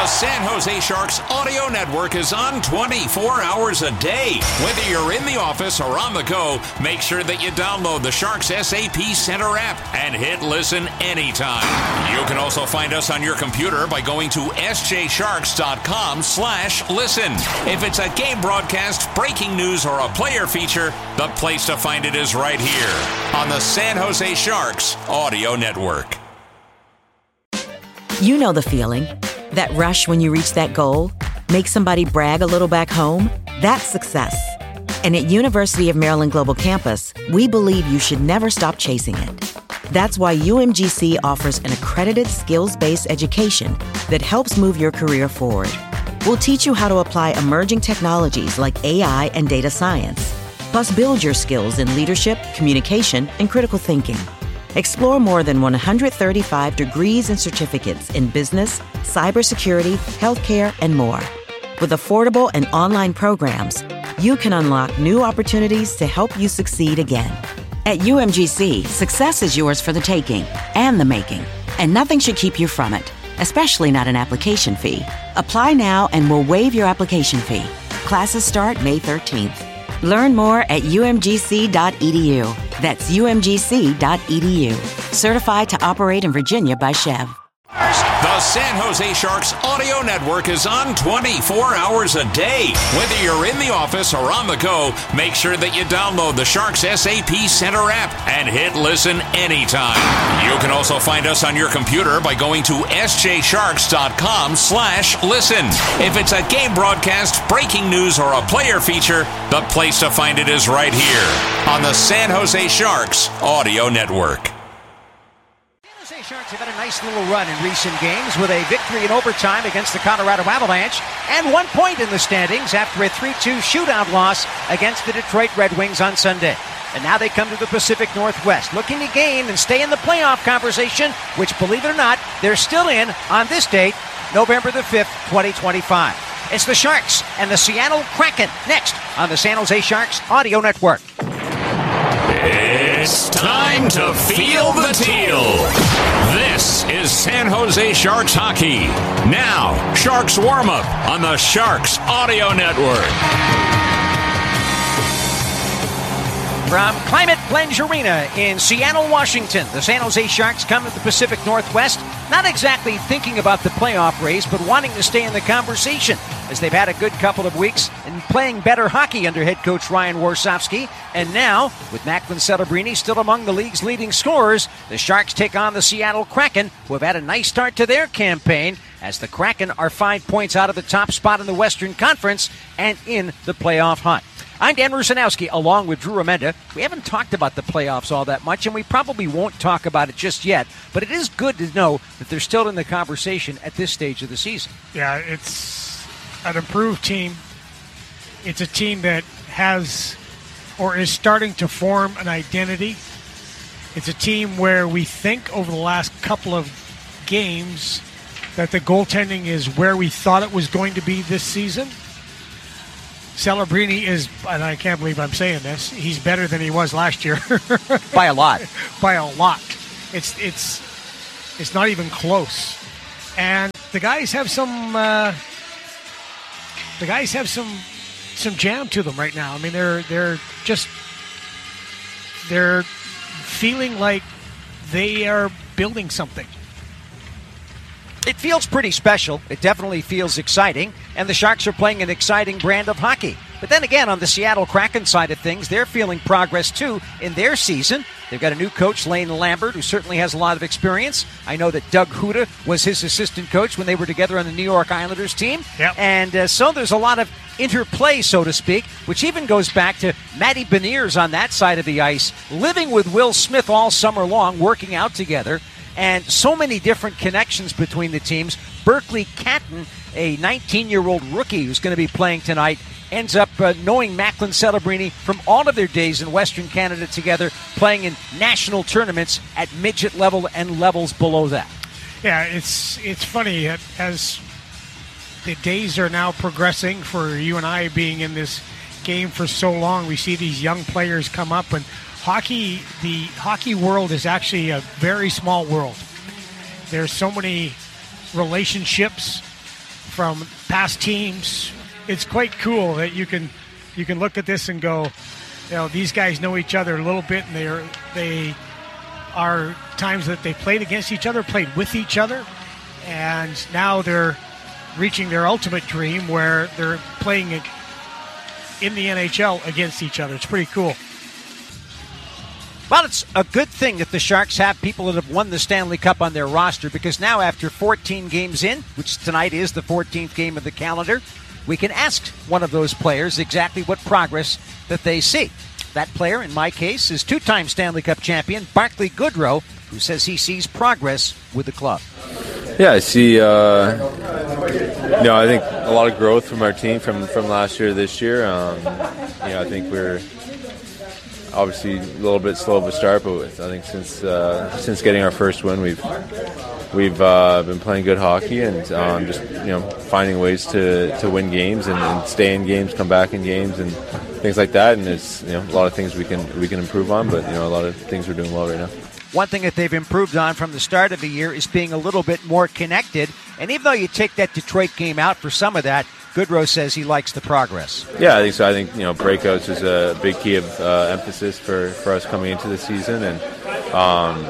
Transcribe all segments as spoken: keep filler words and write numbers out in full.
San Jose Sharks audio network is on twenty-four hours a day. Whether you're in the office or on the go, make sure that you download the Sharks S A P Center app and hit listen anytime. You can also find us on your computer by going to s j sharks dot com slash listen. If it's a game broadcast, breaking news, or a player feature, the place to find it is right here on the San Jose Sharks audio network. You know the feeling. That rush when you reach that goal? Make somebody brag a little back home? That's success. And at University of Maryland Global Campus, we believe you should never stop chasing it. That's why U M G C offers an accredited skills-based education that helps move your career forward. We'll teach you how to apply emerging technologies like A I and data science, plus build your skills in leadership, communication, and critical thinking. Explore more than one hundred thirty-five degrees and certificates in business, cybersecurity, healthcare, and more. With affordable and online programs, you can unlock new opportunities to help you succeed again. At U M G C, success is yours for the taking and the making, and nothing should keep you from it, especially not an application fee. Apply now and we'll waive your application fee. Classes start May thirteenth. Learn more at u m g c dot e d u. That's u m g c dot e d u. Certified to operate in Virginia by Chev. The San Jose Sharks audio network is on twenty-four hours a day. Whether you're in the office or on the go, make sure that you download the Sharks S A P Center app and hit listen anytime. You can also find us on your computer by going to s j sharks dot com slash listen. If it's a game broadcast, breaking news, or a player feature, the place to find it is right here on the San Jose Sharks audio network. Sharks have had a nice little run in recent games with a victory in overtime against the Colorado Avalanche and one point in the standings after a three two shootout loss against the Detroit Red Wings on Sunday. And now they come to the Pacific Northwest looking to gain and stay in the playoff conversation, which, believe it or not, they're still in on this date, November the fifth, twenty twenty-five. It's the Sharks and the Seattle Kraken next on the San Jose Sharks audio network. It's time to feel the teal. This is San Jose Sharks hockey. Now, Sharks warm-up on the Sharks Audio Network. From Climate Plunge Arena in Seattle, Washington, the San Jose Sharks come to the Pacific Northwest, not exactly thinking about the playoff race, but wanting to stay in the conversation, as they've had a good couple of weeks and playing better hockey under head coach Ryan Warsofsky. And now, with Macklin Celebrini still among the league's leading scorers, the Sharks take on the Seattle Kraken, who have had a nice start to their campaign, as the Kraken are five points out of the top spot in the Western Conference and in the playoff hunt. I'm Dan Rusanowski, along with Drew Remenda. We haven't talked about the playoffs all that much, and we probably won't talk about it just yet, but it is good to know that they're still in the conversation at this stage of the season. Yeah, it's an improved team. It's a team that has or is starting to form an identity. It's a team where we think over the last couple of games that the goaltending is where we thought it was going to be this season. Celebrini is, and I can't believe I'm saying this, he's better than he was last year. By a lot. By a lot. It's it's it's not even close. And the guys have some uh, the guys have some some jam to them right now. I mean, they're they're just they're feeling like they are building something. It feels pretty special. It definitely feels exciting. And the Sharks are playing an exciting brand of hockey. But then again, on the Seattle Kraken side of things, they're feeling progress, too, in their season. They've got a new coach, Lane Lambert, who certainly has a lot of experience. I know that Doug Huda was his assistant coach when they were together on the New York Islanders team. Yep. And uh, so there's a lot of interplay, so to speak, which even goes back to Matty Beniers on that side of the ice, living with Will Smith all summer long, working out together. And so many different connections between the teams. Berkeley Catton, a nineteen-year-old rookie who's going to be playing tonight, ends up uh, knowing Macklin Celebrini from all of their days in Western Canada together, playing in national tournaments at midget level and levels below that. Yeah, it's it's funny. As the days are now progressing for you and I being in this game for so long, we see these young players come up, and Hockey, the hockey world is actually a very small world. There's so many relationships from past teams. It's quite cool that you can you can look at this and go, you know, these guys know each other a little bit, and they are they are times that they played against each other, played with each other, and now they're reaching their ultimate dream where they're playing in the N H L against each other. It's pretty cool. Well, it's a good thing that the Sharks have people that have won the Stanley Cup on their roster, because now after fourteen games in, which tonight is the fourteenth game of the calendar, we can ask one of those players exactly what progress that they see. That player, in my case, is two-time Stanley Cup champion Barclay Goodrow, who says he sees progress with the club. Yeah, I see, uh, you know, I think a lot of growth from our team from, from last year to this year. Um, you know, I think we're obviously a little bit slow of a start, but I think since uh, since getting our first win, we've we've uh, been playing good hockey and um, just you know finding ways to, to win games and, and stay in games, come back in games, and things like that. And it's you know a lot of things we can we can improve on, but you know a lot of things we're doing well right now. One thing that they've improved on from the start of the year is being a little bit more connected. And even though you take that Detroit game out for some of that, Goodrow says he likes the progress. Yeah, I think so. I think you know breakouts is a big key of uh, emphasis for, for us coming into the season, and um,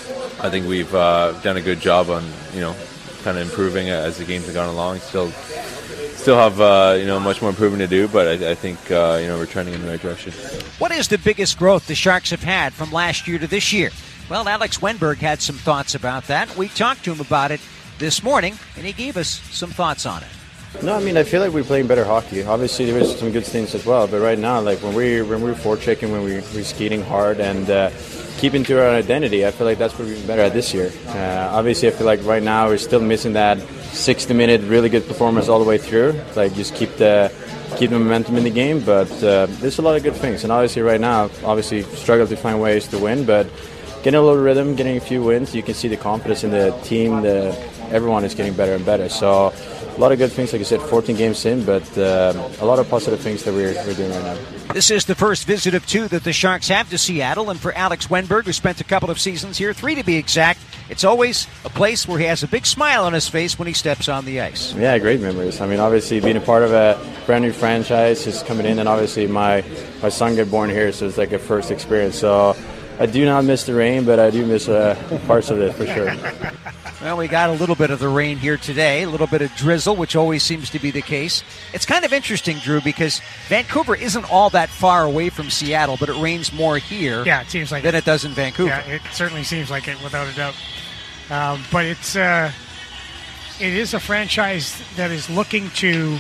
I think we've uh, done a good job on you know kind of improving as the games have gone along. Still, still have uh, you know much more improving to do, but I, I think uh, you know we're trending in the right direction. What is the biggest growth the Sharks have had from last year to this year? Well, Alex Wenberg had some thoughts about that. We talked to him about it this morning, and he gave us some thoughts on it. No, I mean I feel like we're playing better hockey. Obviously, there is some good things as well, but right now, like when we when we're forechecking, when we, we're skating hard and uh, keeping to our identity, I feel like that's what we've been better at this year. Uh, obviously, I feel like right now we're still missing that sixty-minute really good performance all the way through. Like just keep the keep the momentum in the game, but uh, there's a lot of good things. And obviously, right now, obviously struggle to find ways to win, but getting a little rhythm, getting a few wins, you can see the confidence in the team. The everyone is getting better and better. So. A lot of good things, like I said, fourteen games in, but uh, a lot of positive things that we're, we're doing right now. This is the first visit of two that the Sharks have to Seattle, and for Alex Wenberg, who spent a couple of seasons here, three to be exact, it's always a place where he has a big smile on his face when he steps on the ice. Yeah, great memories. I mean, obviously, being a part of a brand new franchise, just coming in, and obviously my, my son got born here, so it's like a first experience. So I do not miss the rain, but I do miss uh, parts of it for sure. Well, we got a little bit of the rain here today, a little bit of drizzle, which always seems to be the case. It's kind of interesting, Drew, because Vancouver isn't all that far away from Seattle, but it rains more here yeah, it seems like than it. it does in Vancouver. Yeah, it certainly seems like it, without a doubt. Um, but it's uh, it is a franchise that is looking to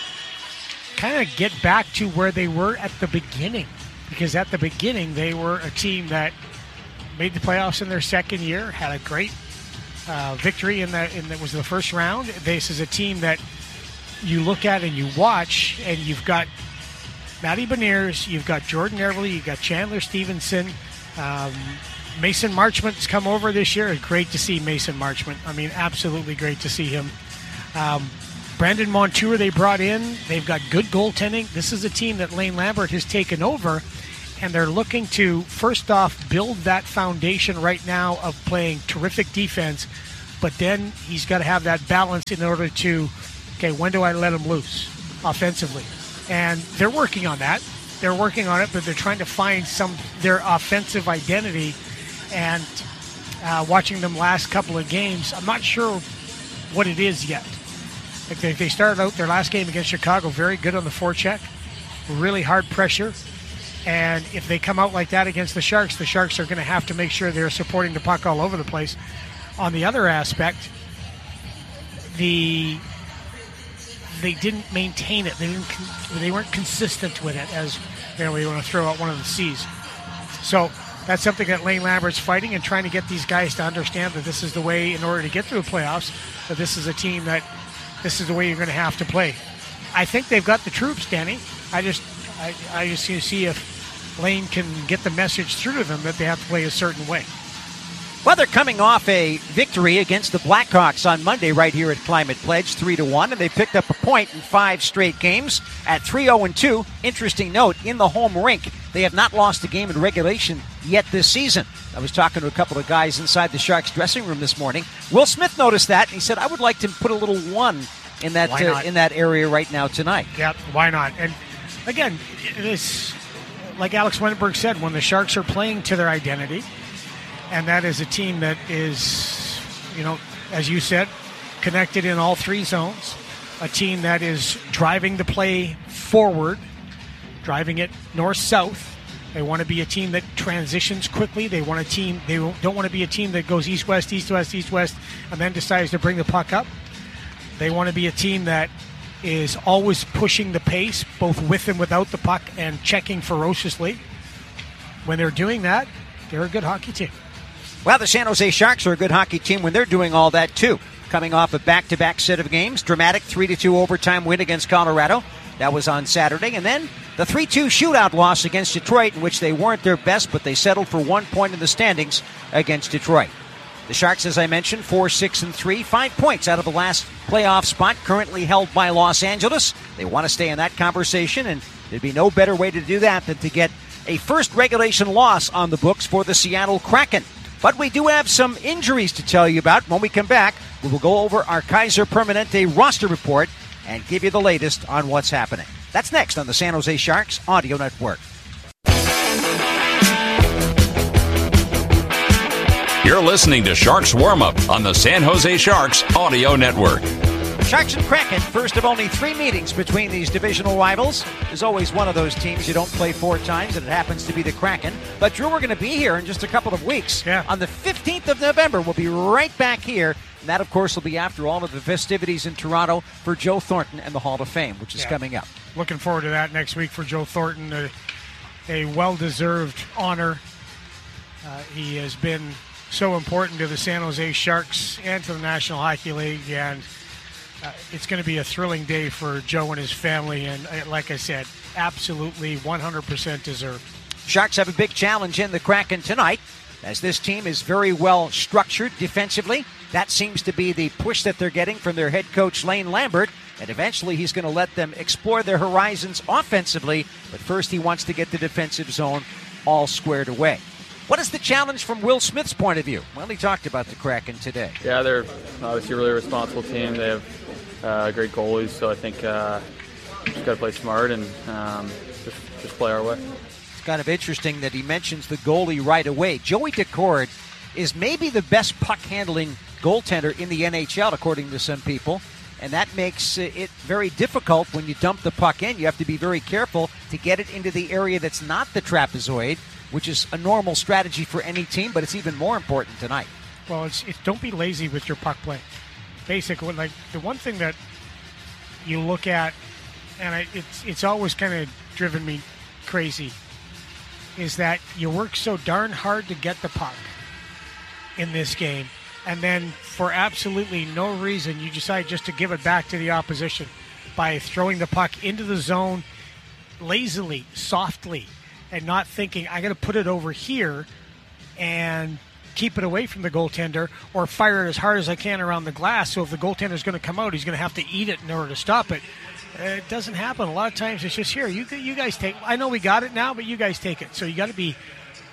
kind of get back to where they were at the beginning, because at the beginning they were a team that made the playoffs in their second year, had a great Uh, victory in the in the, was the first round. This is a team that you look at and you watch, and you've got Matty Beniers, you've got Jordan Eberle, you've got Chandler Stevenson, um, Mason Marchment's come over this year. It's great to see Mason Marchment. I mean, absolutely great to see him. Um, Brandon Montour they brought in. They've got good goaltending. This is a team that Lane Lambert has taken over, and they're looking to, first off, build that foundation right now of playing terrific defense, but then he's got to have that balance in order to, okay, when do I let him loose offensively? And they're working on that. They're working on it, but they're trying to find some their offensive identity. And uh, watching them last couple of games, I'm not sure what it is yet. Like they, they started out their last game against Chicago very good on the forecheck, really hard pressure. And if they come out like that against the Sharks, the Sharks are going to have to make sure they're supporting the puck all over the place. On the other aspect, the they didn't maintain it. They didn't. They weren't consistent with it. As you know, we want to throw out one of the C's. So that's something that Lane Lambert's fighting and trying to get these guys to understand that this is the way in order to get through the playoffs. That this is a team that this is the way you're going to have to play. I think they've got the troops, Danny. I just. I, I just need to see if Lane can get the message through to them that they have to play a certain way. Well, they're coming off a victory against the Blackhawks on Monday right here at Climate Pledge, three to one, and they picked up a point in five straight games at three oh and two. Interesting note, in the home rink, they have not lost a game in regulation yet this season. I was talking to a couple of guys inside the Sharks dressing room this morning. Will Smith noticed that, and he said, I would like to put a little one in that Why uh, not? in that area right now tonight. Yeah, why not? And again, it is like Alex Wenberg said, when the Sharks are playing to their identity, and that is a team that is, you know, as you said, connected in all three zones, a team that is driving the play forward, driving it north-south. They want to be a team that transitions quickly. They want a team. They don't want to be a team that goes east-west, east-west, east-west, and then decides to bring the puck up. They want to be a team that is always pushing the pace, both with and without the puck, and checking ferociously. When they're doing that, they're a good hockey team. Well, the San Jose Sharks are a good hockey team when they're doing all that, too. Coming off a back-to-back set of games, dramatic three to two overtime win against Colorado. That was on Saturday. And then the three two shootout loss against Detroit, in which they weren't their best, but they settled for one point in the standings against Detroit. The Sharks, as I mentioned, four, six, and three, five points out of the last playoff spot, currently held by Los Angeles. They want to stay in that conversation, and there'd be no better way to do that than to get a first regulation loss on the books for the Seattle Kraken. But we do have some injuries to tell you about. When we come back, we will go over our Kaiser Permanente roster report and give you the latest on what's happening. That's next on the San Jose Sharks Audio Network. You're listening to Sharks Warm-Up on the San Jose Sharks Audio Network. Sharks and Kraken, first of only three meetings between these divisional rivals. There's always one of those teams you don't play four times, and it happens to be the Kraken. But, Drew, we're going to be here in just a couple of weeks. Yeah. On the fifteenth of November, we'll be right back here. And that, of course, will be after all of the festivities in Toronto for Joe Thornton and the Hall of Fame, which is Yeah. coming up. Looking forward to that next week for Joe Thornton. A, a well-deserved honor. Uh, he has been so important to the San Jose Sharks and to the National Hockey League, and uh, it's going to be a thrilling day for Joe and his family, and uh, like I said, absolutely one hundred percent deserved. Sharks have a big challenge in the Kraken tonight, as this team is very well structured defensively. That seems to be the push that they're getting from their head coach, Lane Lambert, and eventually he's going to let them explore their horizons offensively, but first he wants to get the defensive zone all squared away. What is the challenge from Will Smith's point of view? Well, he talked about the Kraken today. Yeah, they're obviously a really responsible team. They have uh, great goalies, so I think uh, just got to play smart and um, just, just play our way. It's kind of interesting that he mentions the goalie right away. Joey Daccord is maybe the best puck-handling goaltender in the N H L, according to some people, and that makes it very difficult when you dump the puck in. You have to be very careful to get it into the area that's not the trapezoid, which is a normal strategy for any team, but it's even more important tonight. Well, it's, it's don't be lazy with your puck play. Basically, like the one thing that you look at, and I, it's it's always kind of driven me crazy, is that you work so darn hard to get the puck in this game, and then for absolutely no reason you decide just to give it back to the opposition by throwing the puck into the zone lazily, softly, and not thinking, I got to put it over here and keep it away from the goaltender, or fire it as hard as I can around the glass, so if the goaltender's going to come out, he's going to have to eat it in order to stop it. It doesn't happen. A lot of times it's just, here, you you guys take, I know we got it now, but you guys take it. So you got to be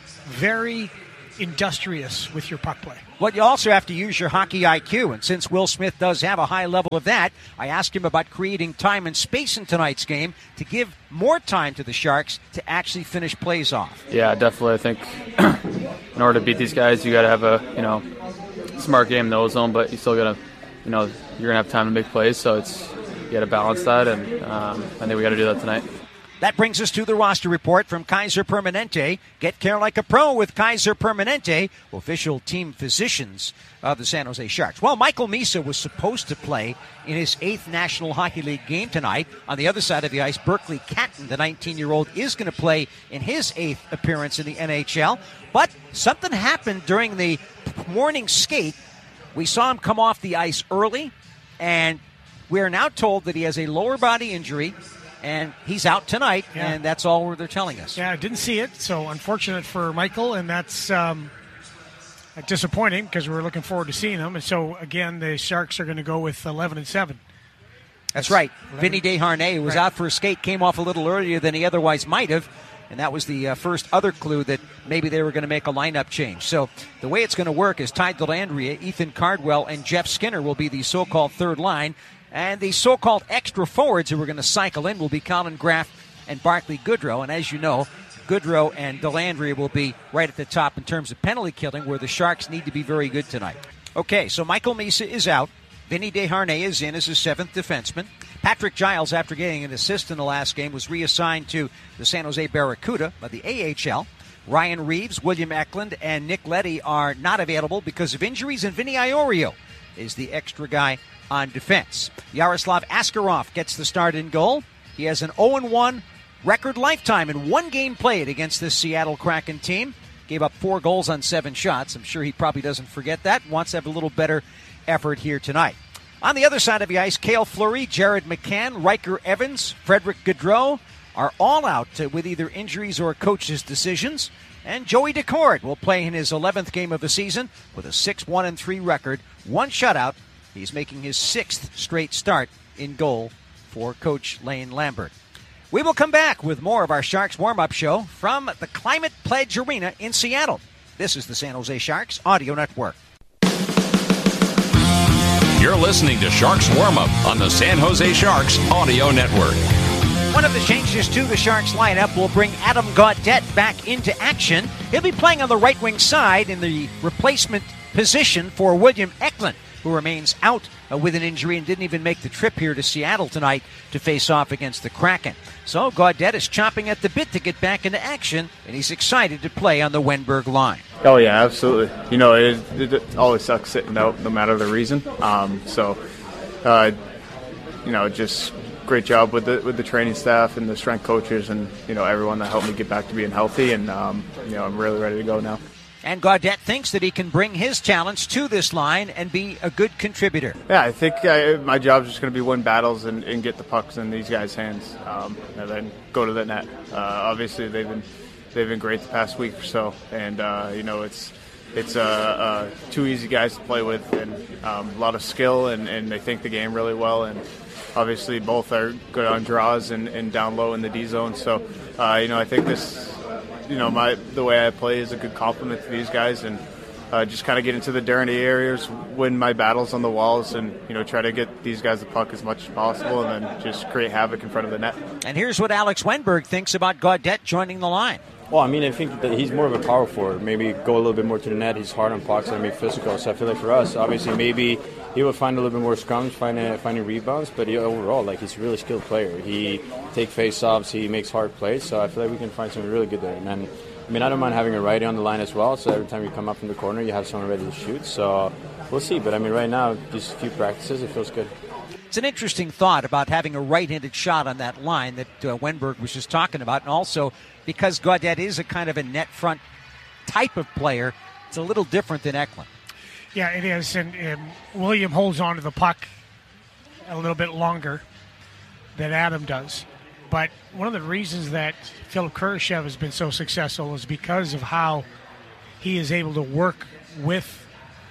very industrious with your puck play. Well, you also have to use your hockey I Q, and since Will Smith does have a high level of that, I asked him about creating time and space in tonight's game to give more time to the Sharks to actually finish plays off. Yeah, definitely. I think in order to beat these guys, you got to have a you know smart game in the ozone, but you still got to you know you're gonna have time to make plays, so it's you got to balance that, and um, I think we got to do that tonight. That brings us to the roster report from Kaiser Permanente. Get care like a pro with Kaiser Permanente, official team physicians of the San Jose Sharks. Well, Michael Misa was supposed to play in his eighth National Hockey League game tonight. On the other side of the ice, Berkeley Catton, the nineteen-year-old, is going to play in his eighth appearance in the N H L. But something happened during the morning skate. We saw him come off the ice early, and we are now told that he has a lower body injury, and he's out tonight, yeah. and that's all they're telling us. Yeah, I didn't see it, so unfortunate for Michael, and that's um, disappointing because we were looking forward to seeing him. And so, again, the Sharks are going to go with eleven and seven. That's right. Vinny Desharnais, who was right. out for a skate, came off a little earlier than he otherwise might have, and that was the uh, first other clue that maybe they were going to make a lineup change. So the way it's going to work is Ty Dellandrea, Ethan Cardwell, and Jeff Skinner will be the so-called third line. And the so-called extra forwards who are going to cycle in will be Colin Graff and Barclay Goodrow. And as you know, Goodrow and Delandria will be right at the top in terms of penalty killing, where the Sharks need to be very good tonight. Okay, so Michael Misa is out. Vinny Desharnais is in as his seventh defenseman. Patrick Giles, after getting an assist in the last game, was reassigned to the San Jose Barracuda by the A H L. Ryan Reeves, William Eklund, and Nick Leddy are not available because of injuries, and Vinny Iorio is the extra guy on defense. Yaroslav Askarov gets the start in goal. He has an oh and one record lifetime in one game played against this Seattle Kraken team. Gave up four goals on seven shots. I'm sure he probably doesn't forget that. Wants to have a little better effort here tonight. On the other side of the ice, Cale Fleury, Jared McCann, Riker Evans, Frederick Gaudreau are all out uh, with either injuries or coach's decisions. And Joey Decord will play in his eleventh game of the season with a six one and three record, one shutout. He's making his sixth straight start in goal for Coach Lane Lambert. We will come back with more of our Sharks warm-up show from the Climate Pledge Arena in Seattle. This is the San Jose Sharks Audio Network. You're listening to Sharks Warm-Up on the San Jose Sharks Audio Network. One of the changes to the Sharks lineup will bring Adam Gaudette back into action. He'll be playing on the right wing side in the replacement position for William Eklund, who remains out uh, with an injury and didn't even make the trip here to Seattle tonight to face off against the Kraken. So Gaudette is chomping at the bit to get back into action, and he's excited to play on the Wenberg line. Oh, yeah, absolutely. You know, it, it, it always sucks sitting out no matter the reason. Um, so, uh, you know, just great job with the with the training staff and the strength coaches and, you know, everyone that helped me get back to being healthy. And, um, you know, I'm really ready to go now. And Gaudette thinks that he can bring his talents to this line and be a good contributor. Yeah, I think I, my job is just going to be win battles and, and get the pucks in these guys' hands, um, and then go to the net. Uh, obviously, they've been they've been great the past week or so, and uh, you know it's it's uh, uh, two easy guys to play with, and um, a lot of skill, and, and they think the game really well, and obviously both are good on draws and, and down low in the D zone. So uh, you know I think this. You know, my the way I play is a good compliment to these guys, and uh, just kind of get into the dirty areas, win my battles on the walls, and, you know, try to get these guys the puck as much as possible, and then just create havoc in front of the net. And here's what Alex Wenberg thinks about Gaudette joining the line. Well, I mean, I think that he's more of a power forward. Maybe go a little bit more to the net. He's hard on pucks and maybe physical. So I feel like for us, obviously, maybe he will find a little bit more scrums, finding finding rebounds. But he, overall, like, he's a really skilled player. He takes face-offs. He makes hard plays. So I feel like we can find something really good there. And then, I mean, I don't mind having a righty on the line as well. So every time you come up from the corner, you have someone ready to shoot. So we'll see. But I mean, right now, just a few practices, it feels good. It's an interesting thought about having a right-handed shot on that line that uh, Wenberg was just talking about. And also, because Gaudette is a kind of a net front type of player, it's a little different than Eklund. Yeah, it is. And, and William holds on to the puck a little bit longer than Adam does. But one of the reasons that Philip Kurashev has been so successful is because of how he is able to work with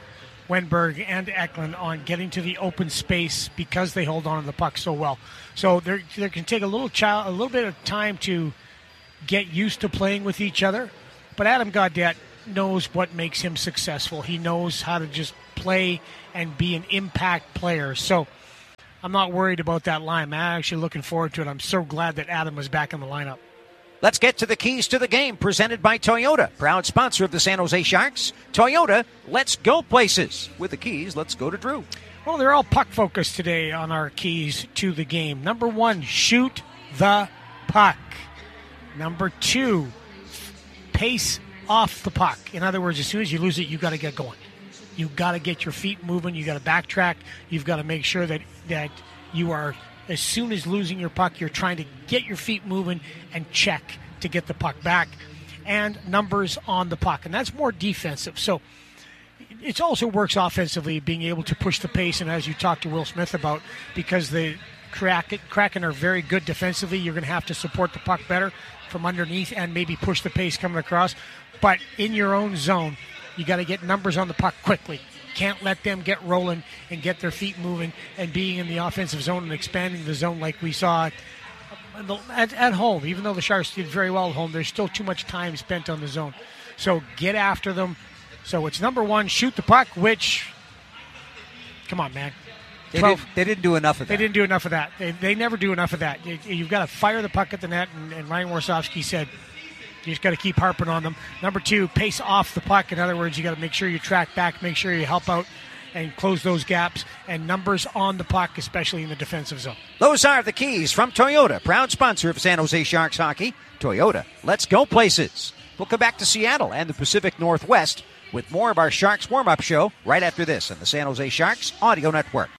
Wenberg and Eklund on getting to the open space because they hold on to the puck so well. So there, there can take a little child, a little bit of time to get used to playing with each other. But Adam Gaudette knows what makes him successful. He knows how to just play and be an impact player. So I'm not worried about that line. I'm actually looking forward to it. I'm so glad that Adam was back in the lineup. Let's get to the keys to the game, presented by Toyota, proud sponsor of the San Jose Sharks. Toyota, let's go places. With the keys, let's go to Drew. Well, they're all puck-focused today on our keys to the game. Number one, shoot the puck. Number two, pace off the puck. In other words, as soon as you lose it, you got to get going. You got to get your feet moving. You got to backtrack. You've got to make sure that that you are, as soon as losing your puck, you're trying to get your feet moving and check to get the puck back. And numbers on the puck, and that's more defensive. So it also works offensively, being able to push the pace. And as you talked to Will Smith about, because the Kraken are very good defensively, you're going to have to support the puck better from underneath and maybe push the pace coming across. But in your own zone, you got to get numbers on the puck quickly. Can't let them get rolling and get their feet moving and being in the offensive zone and expanding the zone like we saw at, at home. Even though the Sharks did very well at home, there's still too much time spent on the zone. So get after them. So it's number one, shoot the puck, which, come on, man. They, twelve, did, they didn't do enough of that. They didn't do enough of that. They, they never do enough of that. You, you've got to fire the puck at the net, and, and Ryan Warsofsky said you just got to keep harping on them. Number two, pace off the puck. In other words, you got to make sure you track back, make sure you help out and close those gaps, and numbers on the puck, especially in the defensive zone. Those are the keys from Toyota, proud sponsor of San Jose Sharks hockey. Toyota, let's go places. We'll come back to Seattle and the Pacific Northwest with more of our Sharks warm-up show right after this on the San Jose Sharks Audio Network.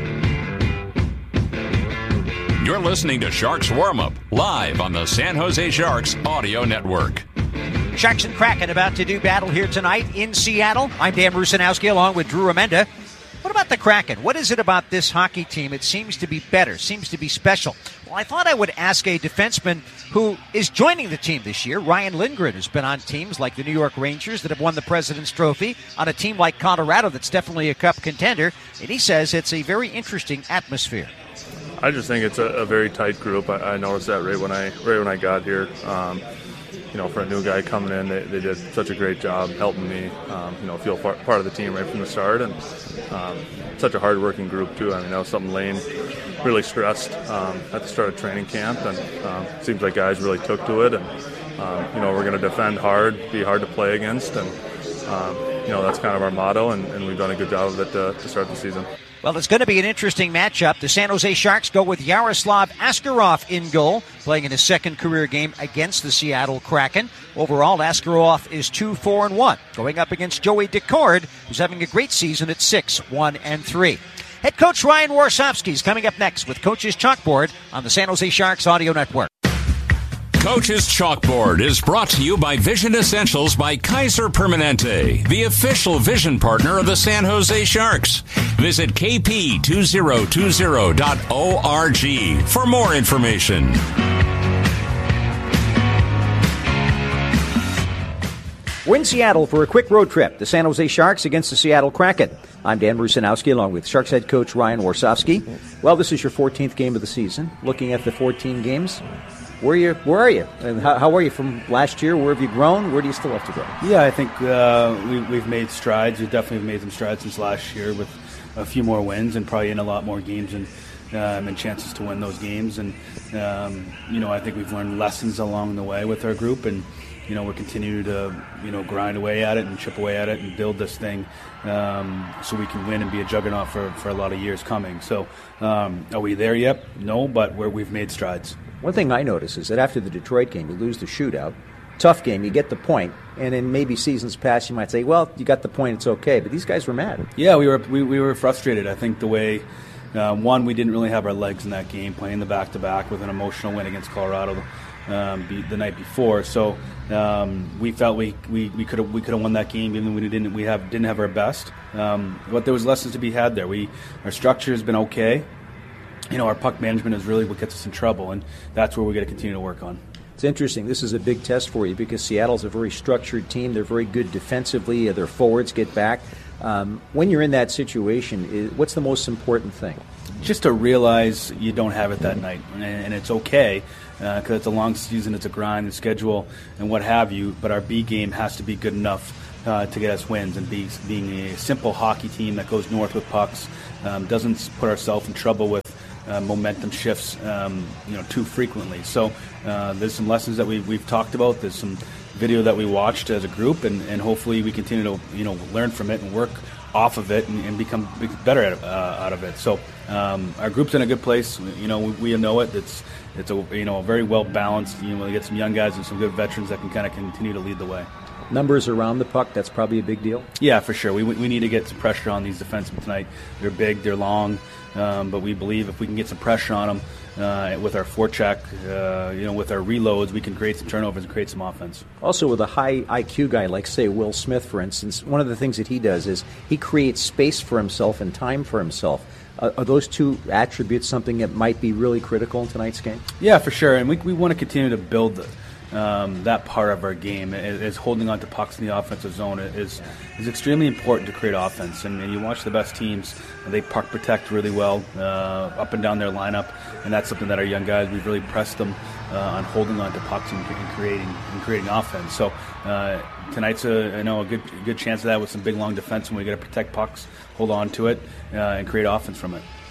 You're listening to Sharks Warm-Up, live on the San Jose Sharks Audio Network. Sharks and Kraken about to do battle here tonight in Seattle. I'm Dan Rusanowski along with Drew Amenda. What about the Kraken? What is it about this hockey team? It seems to be better, seems to be special. Well, I thought I would ask a defenseman who is joining the team this year. Ryan Lindgren has been on teams like the New York Rangers that have won the President's Trophy, on a team like Colorado that's definitely a cup contender, and he says it's a very interesting atmosphere. I just think it's a, a very tight group. I, I noticed that right when I right when I got here. Um, you know, for a new guy coming in, they, they did such a great job helping me, um, you know, feel part, part of the team right from the start. And um, such a hard-working group, too. I mean, that was something Lane really stressed um, at the start of training camp. And um, it seems like guys really took to it. And, um, you know, we're going to defend hard, be hard to play against. And, um, you know, that's kind of our motto, and, and we've done a good job of it uh, to start the season. Well, it's going to be an interesting matchup. The San Jose Sharks go with Yaroslav Askarov in goal, playing in his second career game against the Seattle Kraken. Overall, Askarov is two four and one, going up against Joey Decord, who's having a great season at six one and three. Head coach Ryan Warsofsky is coming up next with Coach's Chalkboard on the San Jose Sharks Audio Network. Coach's Chalkboard is brought to you by Vision Essentials by Kaiser Permanente, the official vision partner of the San Jose Sharks. Visit k p two zero two zero dot org for more information. We're in Seattle for a quick road trip. The San Jose Sharks against the Seattle Kraken. I'm Dan Rusanowski along with Sharks head coach Ryan Warsofsky. Well, this is your fourteenth game of the season. Looking at the fourteen games, Where are you? Where are you? And how, how are you from last year? Where have you grown? Where do you still have to grow? Yeah, I think uh, we, we've made strides. We definitely have made some strides since last year with a few more wins and probably in a lot more games and um, and chances to win those games. And um, you know, I think we've learned lessons along the way with our group, and you know, we're continuing to you know grind away at it and chip away at it and build this thing um, so we can win and be a juggernaut for, for a lot of years coming. So, um, are we there yet? No, but we're, we've made strides. One thing I notice is that after the Detroit game, you lose the shootout. Tough game, you get the point, and in maybe seasons past, you might say, well, you got the point, it's okay. But these guys were mad. Yeah, we were we, we were frustrated. I think the way, uh, one, we didn't really have our legs in that game, playing the back-to-back with an emotional win against Colorado um, be, the night before. So um, we felt we we we could have we could have won that game, even though we didn't we have didn't have our best. Um, but there was lessons to be had there. We our structure has been okay. You know, our puck management is really what gets us in trouble, and that's where we're going to continue to work on. It's interesting. This is a big test for you because Seattle's a very structured team. They're very good defensively. Their forwards get back. Um, when you're in that situation, what's the most important thing? Just to realize you don't have it that night, and, and it's okay because uh, it's a long season, it's a grind, the schedule, and what have you, but our B game has to be good enough uh, to get us wins, and be, being a simple hockey team that goes north with pucks um, doesn't put ourselves in trouble with Uh, momentum shifts, um, you know, too frequently. So uh, there's some lessons that we, we've talked about. There's some video that we watched as a group, and, and hopefully we continue to, you know, learn from it and work off of it and, and become better at, uh, out of it. So um, our group's in a good place. You know, we, we know it. It's it's a you know a very well balanced. You know, we get some young guys and some good veterans that can kind of continue to lead the way. Numbers around the puck, that's probably a big deal? Yeah, for sure. We we need to get some pressure on these defensemen tonight. They're big, they're long, um, but we believe if we can get some pressure on them uh, with our forecheck, uh, you know, with our reloads, we can create some turnovers and create some offense. Also, with a high I Q guy like, say, Will Smith, for instance, one of the things that he does is he creates space for himself and time for himself. Uh, are those two attributes something that might be really critical in tonight's game? Yeah, for sure, and we we want to continue to build the Um, that part of our game is, is holding on to pucks in the offensive zone is is extremely important to create offense. And, and you watch the best teams, they puck protect really well uh, up and down their lineup, and that's something that our young guys, we've really pressed them uh, on holding on to pucks and, and creating and creating offense. So uh, tonight's a I know a good good chance of that with some big long defense when we got to protect pucks, hold on to it, uh, and create offense from it.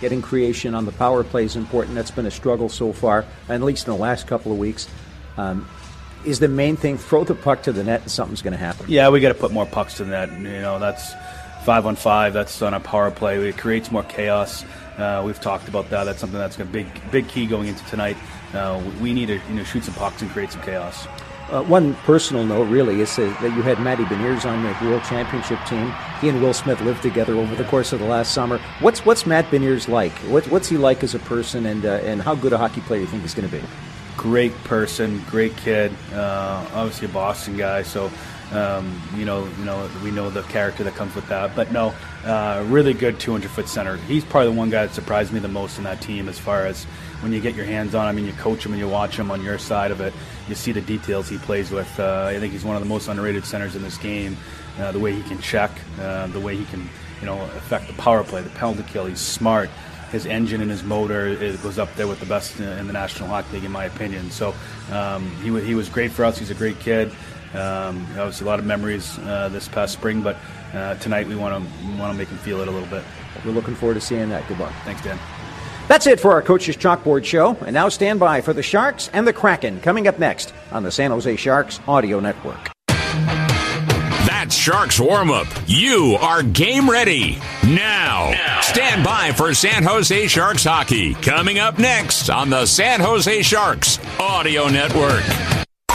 Getting creation on the power play is important. That's been a struggle so far, at least in the last couple of weeks. Um, is the main thing, throw the puck to the net and something's going to happen? Yeah, we got to put more pucks to the net. You know, that's five on five. That's on a power play. It creates more chaos. Uh, we've talked about that. That's something that's a big, big key going into tonight. Uh, we need to you know shoot some pucks and create some chaos. Uh, one personal note, really, is uh, that you had Matty Beniers on the World Championship team. He and Will Smith lived together over the course of the last summer. What's what's Matt Beniers like? What, what's he like as a person, and uh, and how good a hockey player do you think he's going to be? Great person, great kid. Uh, obviously a Boston guy, so um, you know, you know, we know the character that comes with that. But no, uh, really good two hundred foot center. He's probably the one guy that surprised me the most in that team, as far as when you get your hands on him and you coach him and you watch him on your side of it, you see the details he plays with. Uh, I think he's one of the most underrated centers in this game. Uh, the way he can check, uh, the way he can, you know, affect the power play, the penalty kill. He's smart. His engine and his motor, it goes up there with the best in the National Hockey League, in my opinion. So um, he, w- he was great for us. He's a great kid. Um, obviously, a lot of memories uh, this past spring, but uh, tonight we want to want to make him feel it a little bit. We're looking forward to seeing that. Good luck. Thanks, Dan. That's it for our Coach's Chalkboard show. And now stand by for the Sharks and the Kraken coming up next on the San Jose Sharks Audio Network. That's Sharks warm-up. You are game ready. Now, now, stand by for San Jose Sharks hockey. Coming up next on the San Jose Sharks Audio Network.